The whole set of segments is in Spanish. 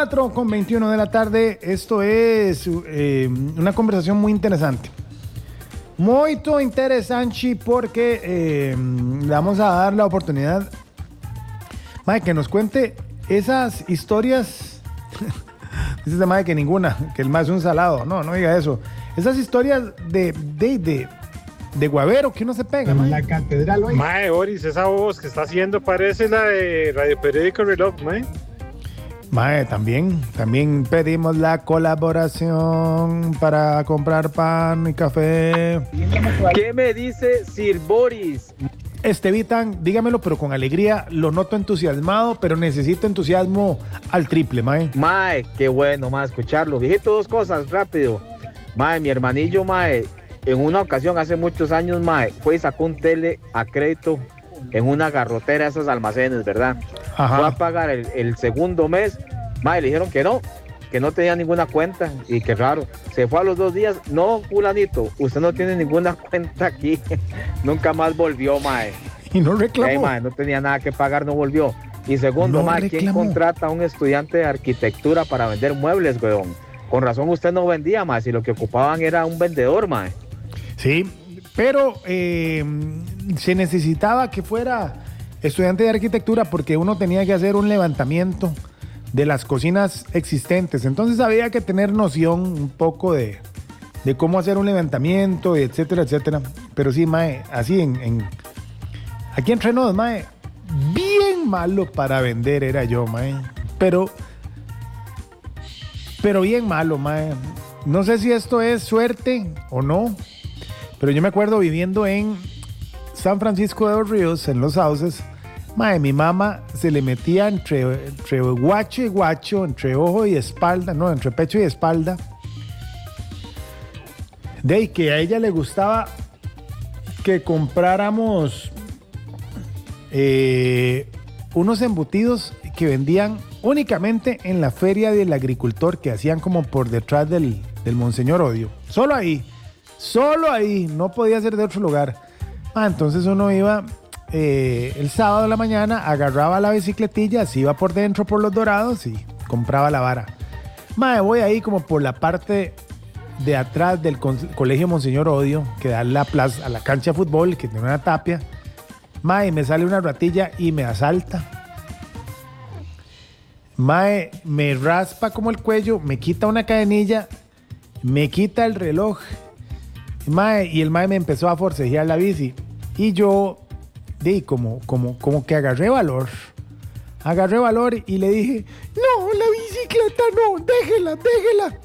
4:21 de la tarde. Esto es una conversación muy interesante. Muy interesante porque le vamos a dar la oportunidad mae, que nos cuente esas historias. Dice este mae que ninguna, que el mae es un salado. No diga eso. Esas historias de guavero que uno se pega. En mae. la catedral hoy. Mae, Boris, esa voz que está haciendo parece la de Radio Periódico Reloj, mae. Mae, también pedimos la colaboración para comprar pan y café. ¿Qué me dice Sir Boris? Estevitan, dígamelo, pero con alegría. Lo noto entusiasmado, pero necesito entusiasmo al triple, mae. Mae, qué bueno, mae, escucharlo. Dijiste dos cosas rápido. Mae, mi hermanillo, mae, en una ocasión hace muchos años, mae, fue y sacó un tele a crédito en una garrotera de esos almacenes, ¿verdad? Ajá. Fue a pagar el segundo mes. Mae, le dijeron que no tenía ninguna cuenta. Y qué raro. Se fue a los 2 días. No, fulanito, usted no tiene ninguna cuenta aquí. Nunca más volvió, mae. Y no reclamó. Mae, no tenía nada que pagar, no volvió. Y segundo, No mae, ¿quién reclamó. contrata a un estudiante de arquitectura para vender muebles, weón? Con razón usted no vendía, mae, si lo que ocupaban era un vendedor, mae. Sí, pero se necesitaba que fuera estudiante de arquitectura porque uno tenía que hacer un levantamiento de las cocinas existentes. Entonces había que tener noción un poco de cómo hacer un levantamiento, etcétera, etcétera. Pero sí, mae, así aquí entre nos, mae, bien malo para vender era yo, mae. Pero bien malo, mae. No sé si esto es suerte o no, pero yo me acuerdo viviendo en San Francisco de los Ríos, en Los Sauces. Mae, mi mamá se le metía entre guacho y guacho, entre ojo y espalda, no, entre pecho y espalda. De ahí que a ella le gustaba que compráramos unos embutidos que vendían únicamente en la feria del agricultor que hacían como por detrás del Monseñor Odio. Solo ahí, no podía ser de otro lugar. Entonces uno iba el sábado de la mañana, agarraba la bicicletilla, se iba por dentro por los Dorados y compraba la vara. Mae, voy ahí como por la parte de atrás del colegio Monseñor Odio, que da a la cancha de fútbol, que tiene una tapia. Mae, me sale una ratilla y me asalta. Mae, me raspa como el cuello, me quita una cadenilla, me quita el reloj. Mae, y el mae me empezó a forcejear la bici. Y yo, como que agarré valor y le dije, no, la bicicleta no, déjela.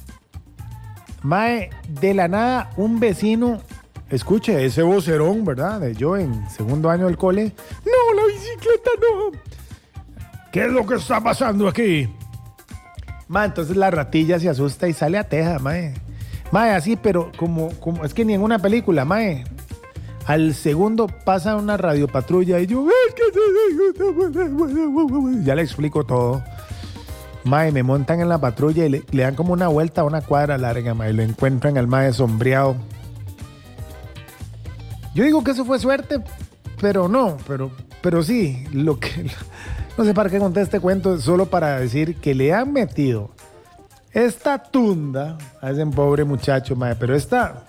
Mae, de la nada, un vecino, escuche ese vocerón, ¿verdad? De yo en segundo año del cole, no, la bicicleta no. ¿Qué es lo que está pasando aquí? Mae, entonces la ratilla se asusta y sale a teja, mae. Mae, así, pero como es que ni en una película, mae. Al segundo pasa una radiopatrulla y yo, ya le explico todo. Mae, me montan en la patrulla y le dan como una vuelta a una cuadra larga, mae. Lo encuentran al mae sombreado. Yo digo que eso fue suerte, pero no, pero sí, no sé para qué conté este cuento, solo para decir que le han metido esta tunda a ese pobre muchacho, mae, pero esta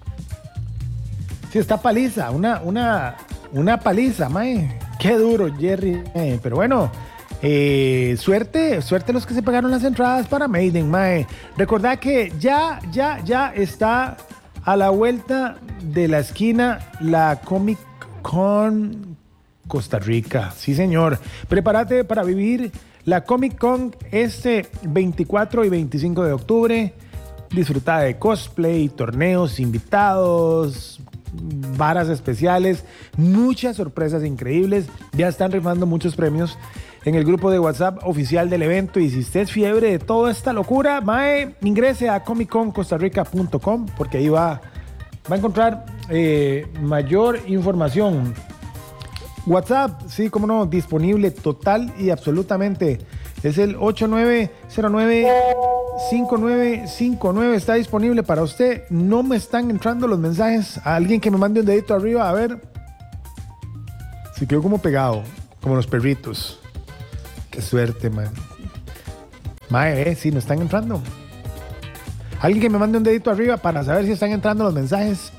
paliza, una paliza, mae. Qué duro, Jerry, pero bueno, suerte los que se pagaron las entradas para Maiden, mae. Recordad que ya está a la vuelta de la esquina la Comic Con Costa Rica. Sí, señor. Prepárate para vivir la Comic Con este 24 y 25 de octubre. Disfruta de cosplay, torneos, invitados, varas especiales, muchas sorpresas increíbles. Ya están rifando muchos premios en el grupo de WhatsApp oficial del evento. Y si usted es fiebre de toda esta locura, mae, ingrese a comicconcostarrica.com porque ahí va a encontrar mayor información. WhatsApp, sí, cómo no, disponible total y absolutamente. Es el 8909-5959. Está disponible para usted. No me están entrando los mensajes. A alguien que me mande un dedito arriba, a ver. Se quedó como pegado, como los perritos. Qué suerte, man. Mae, sí, no están entrando. Alguien que me mande un dedito arriba para saber si están entrando los mensajes.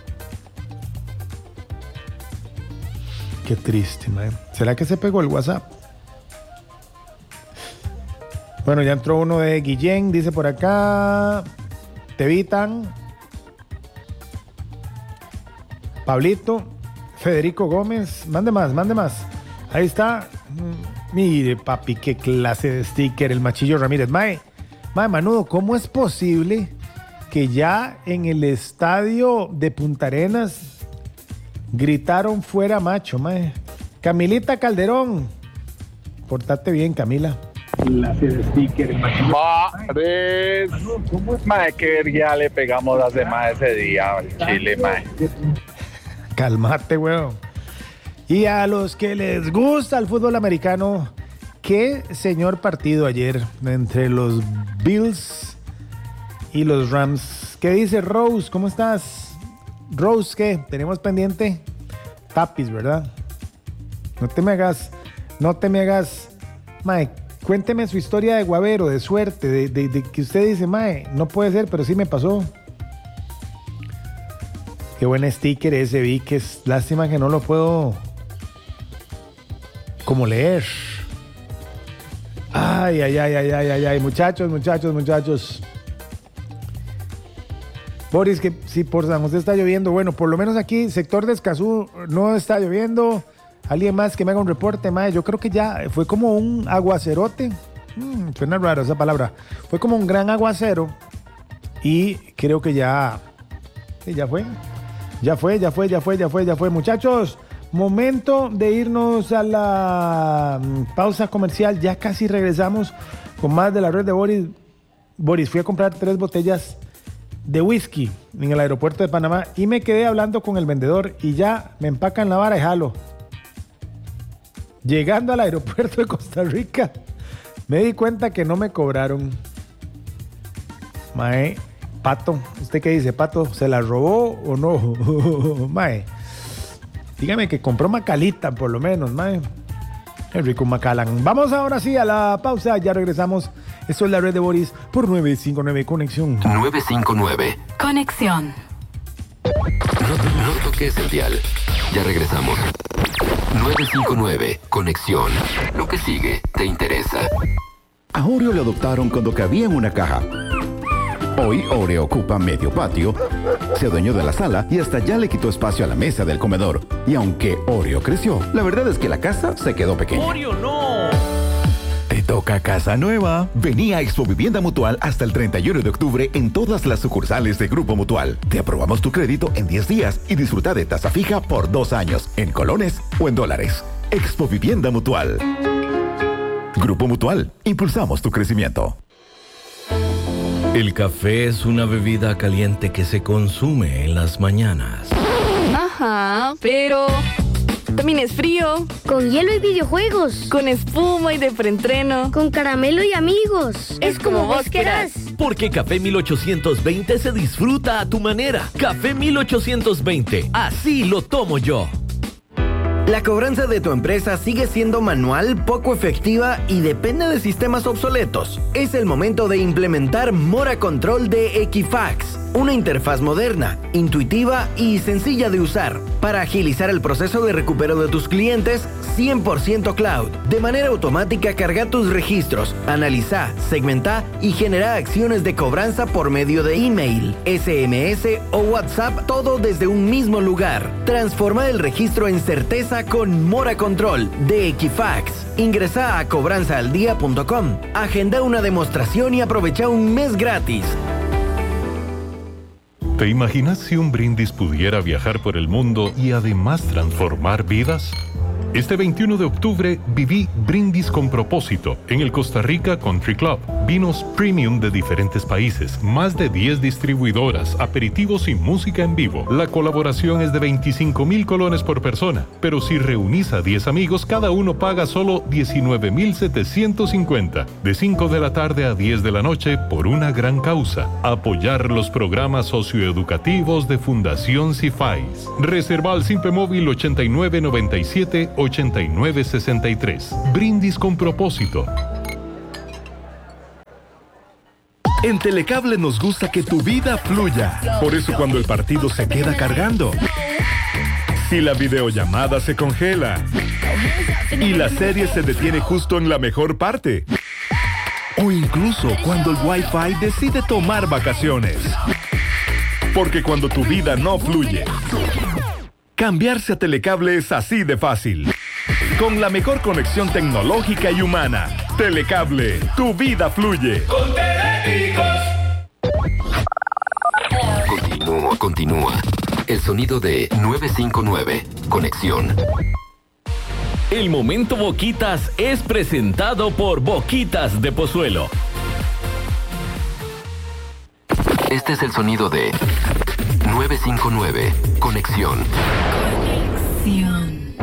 Qué triste, mae. ¿Será que se pegó el WhatsApp? Bueno, ya entró uno de Guillén, dice por acá. Tevitan. Pablito. Federico Gómez. Mande más. Ahí está. Mire, papi, qué clase de sticker el Machillo Ramírez. Mae, Manudo, ¿cómo es posible que ya en el estadio de Punta Arenas gritaron fuera macho, mae? Camilita Calderón. Portate bien, Camila. Clase de sticker el Machillo. Mae, que ya le pegamos las demás ese día al Chile, mae. Calmate, weón. Y a los que les gusta el fútbol americano, qué señor partido ayer entre los Bills y los Rams. ¿Qué dice Rose? ¿Cómo estás? Rose, ¿qué? Tenemos pendiente Tapis, ¿verdad? No te me hagas. Mae, cuénteme su historia de guavero, de suerte, de que usted dice, mae, no puede ser, pero sí me pasó. Qué buen sticker ese, vi, que es lástima que no lo puedo como leer. Ay, muchachos. Boris, que si por San José está lloviendo, bueno, por lo menos aquí, sector de Escazú, no está lloviendo. Alguien más que me haga un reporte, mae. Yo creo que ya fue como un aguacerote. Suena raro esa palabra. Fue como un gran aguacero. Y creo que ya fue. Ya fue. Muchachos, momento de irnos a la pausa comercial. Ya casi regresamos con más de la red de Boris. Boris, fui a comprar 3 botellas de whisky en el aeropuerto de Panamá y me quedé hablando con el vendedor y ya me empacan la vara y jalo. Llegando al aeropuerto de Costa Rica, me di cuenta que no me cobraron. Mae, Pato, ¿usted qué dice? Pato, ¿se la robó o no? Mae, dígame que compró Macalita por lo menos, mae. El rico Macallan. Vamos ahora sí a la pausa, ya regresamos. Esto es la red de Boris por 959 Conexión. 959 Conexión. No toques el dial. Ya regresamos. 959 Conexión. Lo que sigue te interesa. A Oreo lo adoptaron cuando cabía en una caja. Hoy Oreo ocupa medio patio, se adueñó de la sala y hasta ya le quitó espacio a la mesa del comedor. Y aunque Oreo creció, la verdad es que la casa se quedó pequeña. ¡Oreo, no! Te toca casa nueva. Vení a Expo Vivienda Mutual hasta el 31 de octubre en todas las sucursales de Grupo Mutual. Te aprobamos tu crédito en 10 días y disfruta de tasa fija por 2 años, en colones o en dólares. Expo Vivienda Mutual. Grupo Mutual. Impulsamos tu crecimiento. El café es una bebida caliente que se consume en las mañanas. Ajá, pero también es frío. Con hielo y videojuegos. Con espuma y de preentreno. Con caramelo y amigos. Es como vos querás. Porque Café 1820 se disfruta a tu manera. Café 1820, así lo tomo yo. La cobranza de tu empresa sigue siendo manual, poco efectiva y depende de sistemas obsoletos. Es el momento de implementar Mora Control de Equifax, una interfaz moderna, intuitiva y sencilla de usar para agilizar el proceso de recupero de tus clientes 100% cloud. De manera automática carga tus registros, analiza, segmenta y genera acciones de cobranza por medio de email, SMS o WhatsApp, todo desde un mismo lugar. Transforma el registro en certeza con Mora Control de Equifax. Ingresa a cobranzaaldia.com, agenda una demostración y aprovecha un mes gratis. ¿Te imaginas si un brindis pudiera viajar por el mundo y además transformar vidas? Este 21 de octubre viví Brindis con propósito en el Costa Rica Country Club. Vinos premium de diferentes países, más de 10 distribuidoras, aperitivos y música en vivo. La colaboración es de 25,000 colones por persona, pero si reunís a 10 amigos, cada uno paga solo 19,750. De 5 de la tarde a 10 de la noche por una gran causa. Apoyar los programas socioeducativos de Fundación Cifais. Reserva al Simpe Móvil 8997-8963. Brindis con propósito. En Telecable nos gusta que tu vida fluya. Por eso cuando el partido se queda cargando, si la videollamada se congela y la serie se detiene justo en la mejor parte, o incluso cuando el Wi-Fi decide tomar vacaciones. Porque cuando tu vida no fluye, cambiarse a Telecable es así de fácil. Con la mejor conexión tecnológica y humana. Telecable, tu vida fluye. ¡Con Teléticos! Continúa. El sonido de 959. Conexión. El momento Boquitas es presentado por Boquitas de Pozuelo. Este es el sonido de 959. Conexión. Conexión.